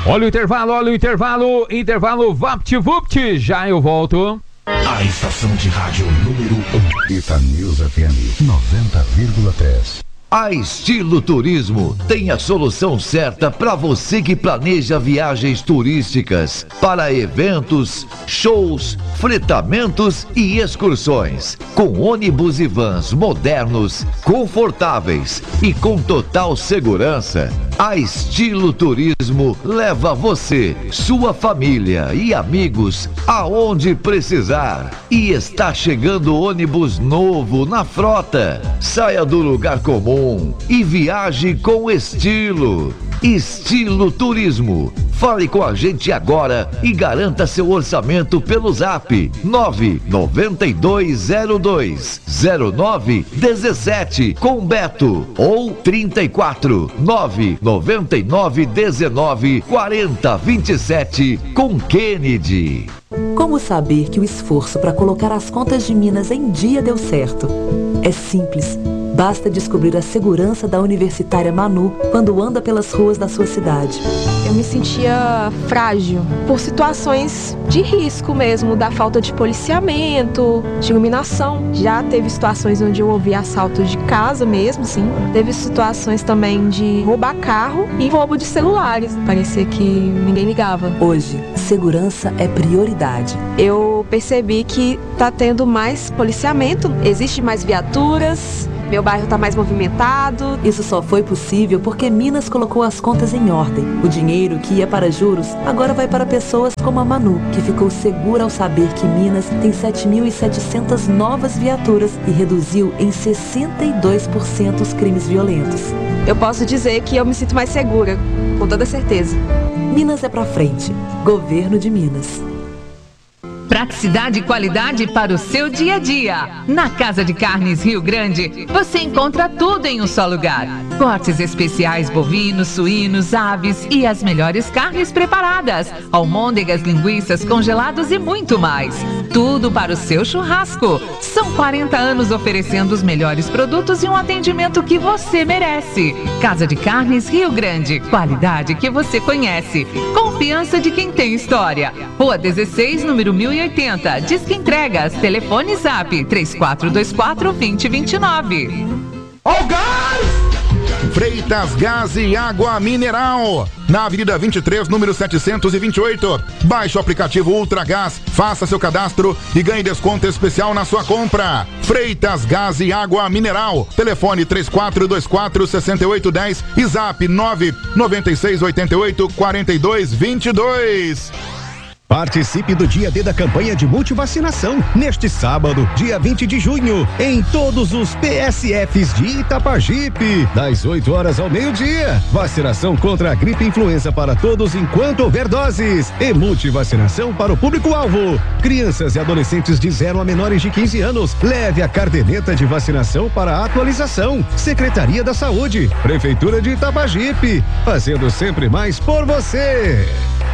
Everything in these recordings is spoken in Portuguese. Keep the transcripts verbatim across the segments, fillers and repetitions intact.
Olha o intervalo, olha o intervalo, intervalo VaptVupt, já eu volto. A estação de rádio número um. Itanews F M noventa vírgula três. A Estilo Turismo tem a solução certa para você que planeja viagens turísticas para eventos, shows, fretamentos e excursões. Com ônibus e vans modernos, confortáveis e com total segurança, a Estilo Turismo leva você, sua família e amigos aonde precisar. E está chegando ônibus novo na frota. Saia do lugar comum e viaje com estilo. Estilo Turismo. Fale com a gente agora e garanta seu orçamento pelo zap nove nove dois zero dois zero nove um sete com Beto ou trinta e quatro nove nove nove dezenove quarenta vinte e sete com Kennedy. Como saber que o esforço para colocar as contas de Minas em dia deu certo? É simples. Basta descobrir a segurança da universitária Manu quando anda pelas ruas da sua cidade. Eu me sentia frágil por situações de risco mesmo, da falta de policiamento, de iluminação. Já teve situações onde eu ouvi assaltos de casa mesmo, sim. Teve situações também de roubar carro e roubo de celulares. Parecia que ninguém ligava. Hoje, segurança é prioridade. Eu percebi que tá tendo mais policiamento, existe mais viaturas. Meu bairro está mais movimentado. Isso só foi possível porque Minas colocou as contas em ordem. O dinheiro que ia para juros agora vai para pessoas como a Manu, que ficou segura ao saber que Minas tem sete mil e setecentas novas viaturas e reduziu em sessenta e dois por cento os crimes violentos. Eu posso dizer que eu me sinto mais segura, com toda certeza. Minas é pra frente. Governo de Minas. Praticidade e qualidade para o seu dia a dia. Na Casa de Carnes Rio Grande, você encontra tudo em um só lugar. Cortes especiais bovinos, suínos, aves e as melhores carnes preparadas. Almôndegas, linguiças, congelados e muito mais. Tudo para o seu churrasco. São quarenta anos oferecendo os melhores produtos e um atendimento que você merece. Casa de Carnes Rio Grande. Qualidade que você conhece. Confiança de quem tem história. Rua dezesseis, número mil e oitenta. Disque Entregas. Telefone Zap três quatro dois quatro, dois zero dois nove. Ó o gás! Freitas Gás e Água Mineral. Na Avenida vinte e três, número setecentos e vinte e oito. Baixe o aplicativo Ultragás, faça seu cadastro e ganhe desconto especial na sua compra. Freitas Gás e Água Mineral. Telefone três quatro dois quatro, seis oito um zero e Zap nove nove seis oito oito, quatro dois dois dois. Participe do dia D da campanha de multivacinação neste sábado, dia vinte de junho, em todos os P S Fs de Itapajipe, das oito horas ao meio-dia. Vacinação contra a gripe influenza para todos enquanto houver doses e multivacinação para o público-alvo. Crianças e adolescentes de zero a menores de quinze anos, leve a carteirinha de vacinação para a atualização. Secretaria da Saúde, Prefeitura de Itapajipe, fazendo sempre mais por você.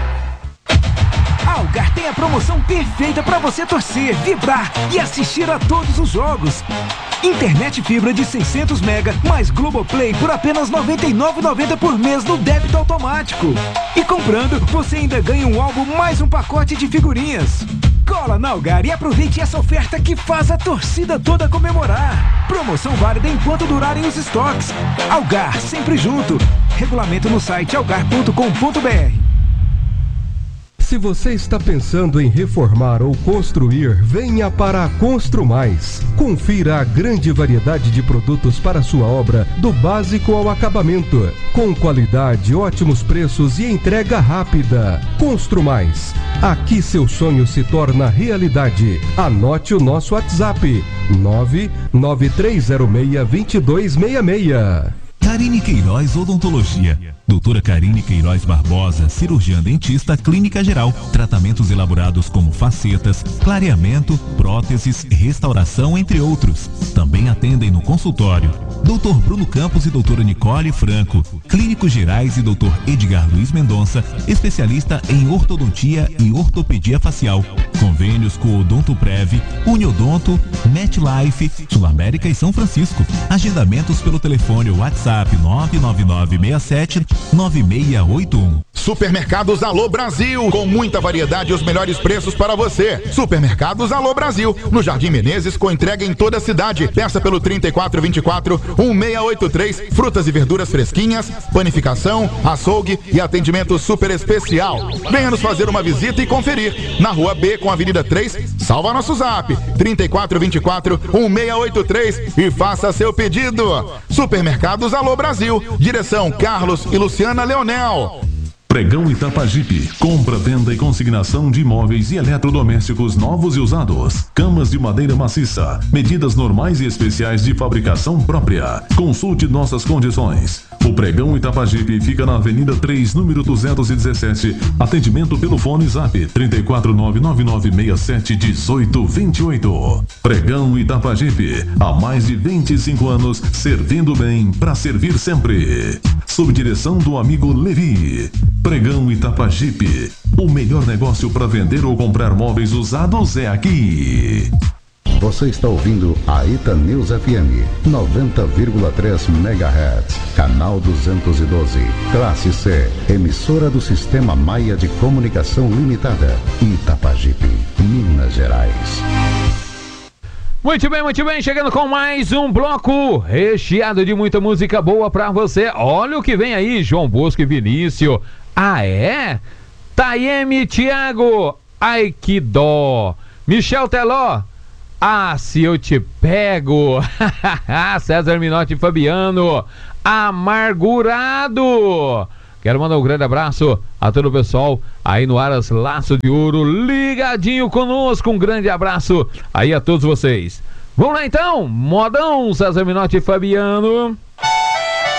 A Algar tem a promoção perfeita para você torcer, vibrar e assistir a todos os jogos. Internet fibra de seiscentos mega mais Globoplay por apenas noventa e nove reais e noventa centavos por mês no débito automático. E comprando, você ainda ganha um álbum mais um pacote de figurinhas. Cola na Algar e aproveite essa oferta que faz a torcida toda comemorar. Promoção válida enquanto durarem os estoques. Algar, sempre junto. Regulamento no site algar ponto com ponto br. Se você está pensando em reformar ou construir, venha para a Construmais. Confira a grande variedade de produtos para sua obra, do básico ao acabamento. Com qualidade, ótimos preços e entrega rápida. Construmais. Aqui seu sonho se torna realidade. Anote o nosso WhatsApp: nove nove três zero seis, dois dois seis seis. Karine Queiroz Odontologia. Doutora Karine Queiroz Barbosa, cirurgiã dentista clínica geral. Tratamentos elaborados como facetas, clareamento, próteses, restauração, entre outros. Também atendem no consultório doutor Bruno Campos e doutora Nicole Franco, clínicos gerais, e doutor Edgar Luiz Mendonça, especialista em ortodontia e ortopedia facial. Convênios com Odontoprev, Uniodonto, MetLife, Sul América e São Francisco. Agendamentos pelo telefone WhatsApp nove nove nove seis sete nove seis oito um. Supermercados Alô Brasil, com muita variedade e os melhores preços para você. Supermercados Alô Brasil, no Jardim Menezes, com entrega em toda a cidade. Peça pelo trinta e quatro vinte e quatro, dezesseis oitenta e três, frutas e verduras fresquinhas, panificação, açougue e atendimento super especial. Venha nos fazer uma visita e conferir. Na Rua B com a Avenida três, salva nosso zap, trinta e quatro vinte e quatro, dezesseis oitenta e três e faça seu pedido. Supermercados Alô Brasil, direção Carlos e Luciana Leonel. Pregão Itapajipe, compra, venda e consignação de imóveis e eletrodomésticos novos e usados. Camas de madeira maciça, medidas normais e especiais de fabricação própria. Consulte nossas condições. O Pregão Itapajipe fica na Avenida três, número duzentos e dezessete. Atendimento pelo fone Zap trinta e quatro nove nove nove seis sete um oito dois oito. Pregão Itapajipe, há mais de vinte e cinco anos, servindo bem para servir sempre. Sob direção do amigo Levi. Pregão Itapajipe, o melhor negócio para vender ou comprar móveis usados é aqui. Você está ouvindo a Ita News F M, noventa vírgula três megahertz, canal duzentos e doze, classe C, emissora do Sistema Maia de Comunicação Limitada, Itapajipe, Minas Gerais. Muito bem, muito bem, chegando com mais um bloco recheado de muita música boa pra você. Olha o que vem aí, João Bosco e Vinícius. Ah, é? Taime Thiago, ai que dó. Michel Teló, ah, se eu te pego. César Minotti e Fabiano, amargurado. Quero mandar um grande abraço a todo o pessoal aí no Aras Laço de Ouro, ligadinho conosco. Um grande abraço aí a todos vocês. Vamos lá então, modão, César Minotti e Fabiano.